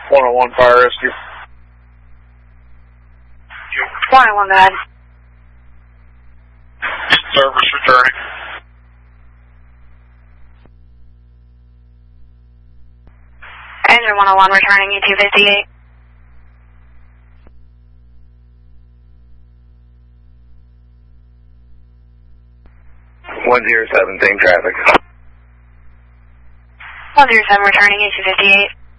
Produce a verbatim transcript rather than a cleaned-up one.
one oh one Fire Rescue. one oh one, go ahead. Service returning. Engine one oh one returning E two fifty-eight. one zero seven, same traffic. one zero seven returning E two fifty-eight.